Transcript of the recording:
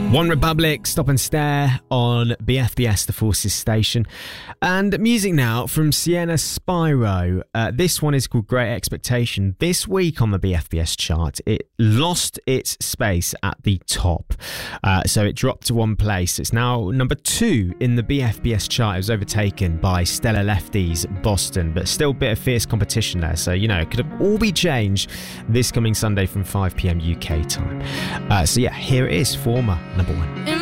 One Republic, Stop and Stare on BFBS, the Forces station. And music now from Sienna Spyro. This one is called Great Expectation. This week on the BFBS chart, it lost its space at the top. So it dropped to one place. It's now number 2 in the BFBS chart. It was overtaken by Stella Lefty's Boston, but still a bit of fierce competition there. So, it could all be changed this coming Sunday from 5 p.m. UK time. So yeah, here it is, Former number 1.